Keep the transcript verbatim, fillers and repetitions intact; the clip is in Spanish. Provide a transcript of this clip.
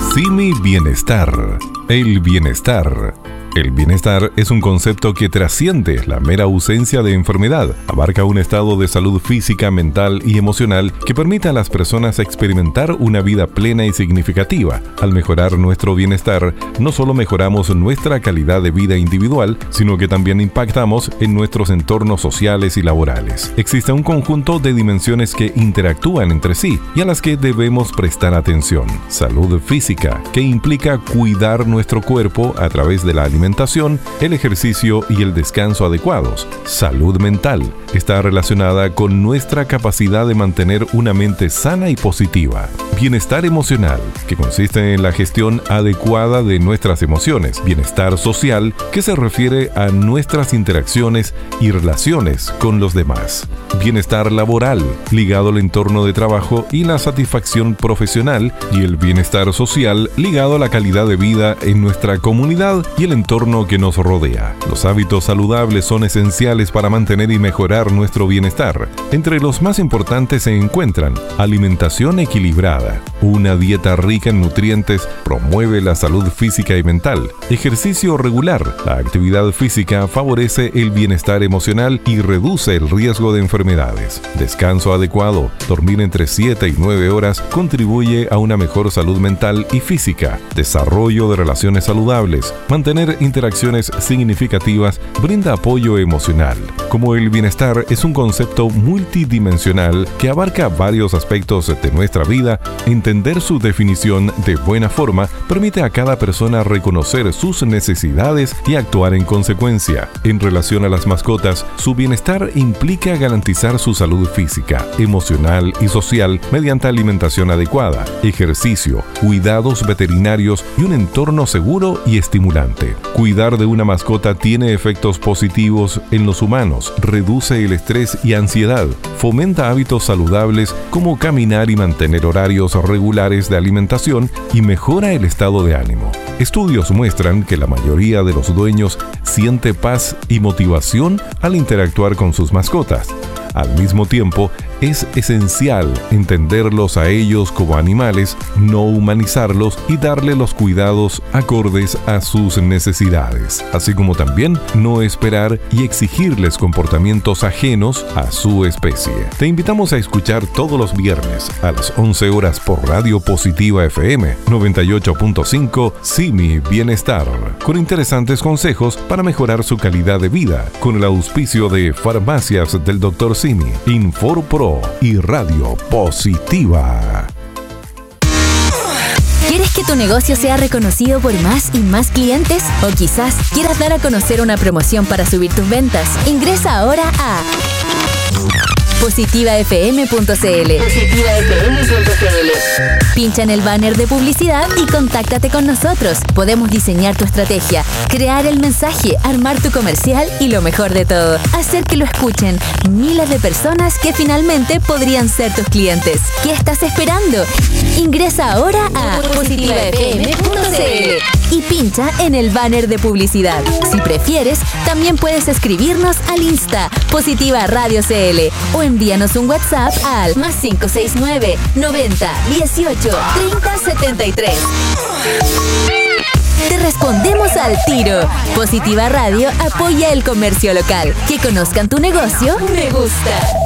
Simi Bienestar. El bienestar. El bienestar es un concepto que trasciende la mera ausencia de enfermedad. Abarca un estado de salud física, mental y emocional que permite a las personas experimentar una vida plena y significativa. Al mejorar nuestro bienestar, no solo mejoramos nuestra calidad de vida individual, sino que también impactamos en nuestros entornos sociales y laborales. Existe un conjunto de dimensiones que interactúan entre sí y a las que debemos prestar atención. Salud física, que implica cuidar nuestro cuerpo a través de la alimentación, el ejercicio y el descanso adecuados. Salud mental está relacionada con nuestra capacidad de mantener una mente sana y positiva. Bienestar emocional, que consiste en la gestión adecuada de nuestras emociones. Bienestar social, que se refiere a nuestras interacciones y relaciones con los demás. Bienestar laboral, ligado al entorno de trabajo y la satisfacción profesional. Y el bienestar social, ligado a la calidad de vida en nuestra comunidad y el entorno que nos rodea. Los hábitos saludables son esenciales para mantener y mejorar nuestro bienestar. Entre los más importantes se encuentran alimentación equilibrada. Una dieta rica en nutrientes promueve la salud física y mental. Ejercicio regular. La actividad física favorece el bienestar emocional y reduce el riesgo de enfermedades. Descanso adecuado. Dormir entre siete y nueve horas contribuye a una mejor salud mental y física. Desarrollo de relaciones saludables. Mantener interacciones significativas brinda apoyo emocional. Como el bienestar es un concepto multidimensional que abarca varios aspectos de nuestra vida, entender su definición de buena forma permite a cada persona reconocer sus necesidades y actuar en consecuencia. En relación a las mascotas, su bienestar implica garantizar su salud física, emocional y social mediante alimentación adecuada, ejercicio, cuidados veterinarios y un entorno seguro y estimulante. Cuidar de una mascota tiene efectos positivos en los humanos, reduce el estrés y ansiedad, fomenta hábitos saludables como caminar y mantener horarios regulares de alimentación y mejora el estado de ánimo. Estudios muestran que la mayoría de los dueños siente paz y motivación al interactuar con sus mascotas. Al mismo tiempo, es esencial entenderlos a ellos como animales, no humanizarlos y darle los cuidados acordes a sus necesidades, así como también no esperar y exigirles comportamientos ajenos a su especie. Te invitamos a escuchar todos los viernes a las once horas por Radio Positiva F M noventa y ocho punto cinco Simi Bienestar, con interesantes consejos para mejorar su calidad de vida, con el auspicio de Farmacias del doctor Simi, InforPro y Radio Positiva. ¿Quieres que tu negocio sea reconocido por más y más clientes? ¿O quizás quieras dar a conocer una promoción para subir tus ventas? Ingresa ahora a positiva f m punto c l. positiva f m punto c l. Pincha en el banner de publicidad y contáctate con nosotros. Podemos diseñar tu estrategia, crear el mensaje, armar tu comercial y lo mejor de todo, hacer que lo escuchen miles de personas que finalmente podrían ser tus clientes. ¿Qué estás esperando? Ingresa ahora a positiva f m punto c l y pincha en el banner de publicidad. Si prefieres, también puedes escribirnos al Insta Positiva Radio C L o envíanos un WhatsApp al más cinco seis nueve, noventa, dieciocho, treinta, setenta y tres. Te respondemos al tiro. Positiva Radio apoya el comercio local. Que conozcan tu negocio, me gusta.